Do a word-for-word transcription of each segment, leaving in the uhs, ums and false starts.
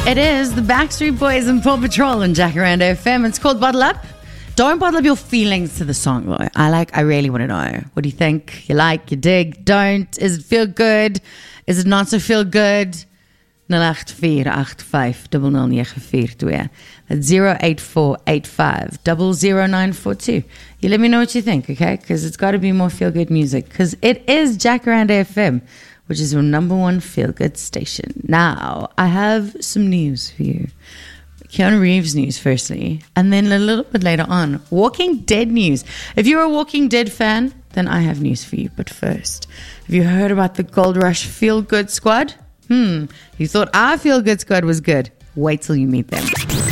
It is the Backstreet Boys and Paw Patrol and Jacaranda F M. It's called Bottle Up. Don't bottle up your feelings to the song, though. I like. I really want to know. What do you think? You like? You dig? Don't? Is it feel good? Is it not so feel good? nul eight four eight five nul nul nine four two. That's zero eight four eight five zero zero nine four two. You let me know what you think, okay? Because it's got to be more feel good music. Because it is Jacaranda F M, which is your number one feel-good station. Now, I have some news for you. Keanu Reeves news, firstly, and then a little bit later on, Walking Dead news. If you're a Walking Dead fan, then I have news for you. But first, have you heard about the Gold Rush Feel Good Squad? Hmm, you thought our Feel Good Squad was good. Wait till you meet them.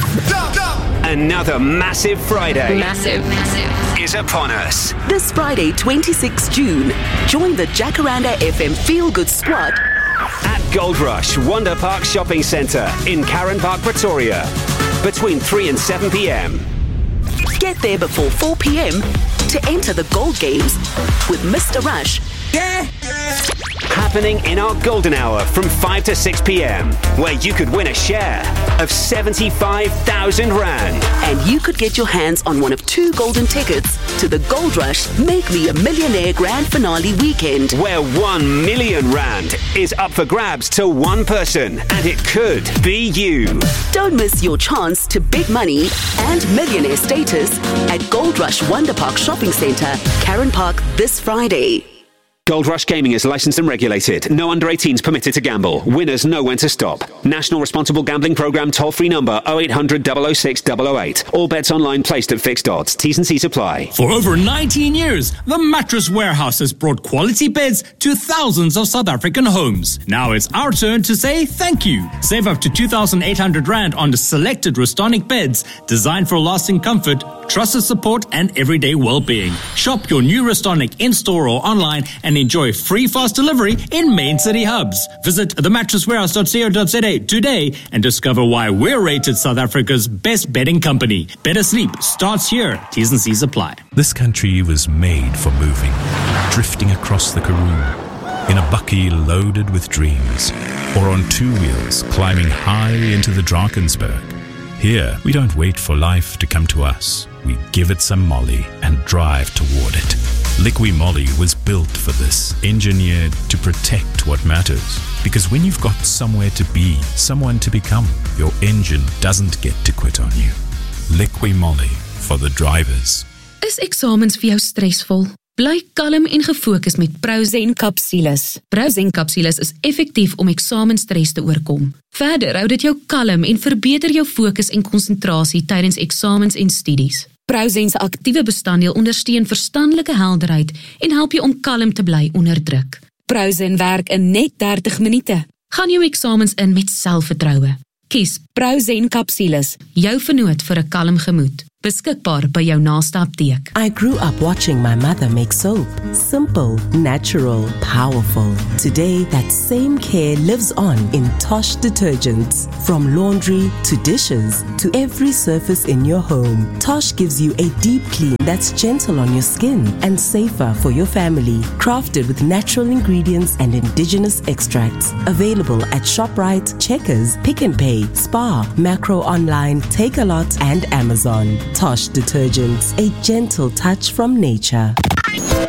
Another massive Friday. Massive, massive. Is upon us. This Friday, twenty-sixth of June, join the Jacaranda F M Feel Good Squad at Gold Rush Wonder Park Shopping Centre in Karen Park, Pretoria, between three and seven p.m. Get there before four p.m. to enter the Gold Games with Mister Rush. Yeah. Happening in our golden hour from five to six p.m, where you could win a share of seventy-five thousand rand. And you could get your hands on one of two golden tickets to the Gold Rush Make Me a Millionaire Grand Finale weekend, where one million rand is up for grabs to one person, and it could be you. Don't miss your chance to big money and millionaire status at Gold Rush Wonder Park Shopping Centre, Karen Park, this Friday. Gold Rush Gaming is licensed and regulated. No under eighteens permitted to gamble. Winners know when to stop. National Responsible Gambling Programme toll-free number oh eight hundred, double oh six, double oh eight. All bets online placed at fixed odds. T's and C's apply. For over nineteen years, the Mattress Warehouse has brought quality beds to thousands of South African homes. Now it's our turn to say thank you. Save up to two thousand eight hundred rand on the selected Restonic beds designed for lasting comfort, trusted support, and everyday well-being. Shop your new Restonic in-store or online and enjoy free fast delivery in main city hubs. Visit the mattress warehouse dot co dot za today and discover why we're rated South Africa's best bedding company. Better sleep starts here. T's and C's apply. This country was made for moving, drifting across the Karoo, in a bucky loaded with dreams, or on two wheels climbing high into the Drakensberg. Here, we don't wait for life to come to us. We give it some Molly and drive toward it. Liqui Moly was built for this, engineered to protect what matters. Because when you've got somewhere to be, someone to become, your engine doesn't get to quit on you. Liqui Moly for the drivers. Is eksamens vir jou stresvol? Bly kalm en gefokus met Prozen Capsules. Prozen Capsules is effektief om eksamenstres te oorkom. Verder hou dit jou kalm en verbeter jou fokus en konsentrasie tydens eksamens en studies. Prozen se aktiewe bestanddeel ondersteun verstandelike helderheid en help jou om kalm te bly onder druk. Prozen werk in net dertig minute. Gaan jou eksamens in met selfvertroue. Kies Prozen Capsules, jou vernoot vir 'n kalm gemoed. Beskikbaar by jou naaste apteek. I grew up watching my mother make soap. Simple, natural, powerful. Today, that same care lives on in Tosh detergents. From laundry to dishes to every surface in your home, Tosh gives you a deep clean that's gentle on your skin and safer for your family. Crafted with natural ingredients and indigenous extracts. Available at ShopRite, Checkers, Pick and Pay, Spar, Macro Online, Take-A-Lot, and Amazon. Tosh detergents, a gentle touch from nature.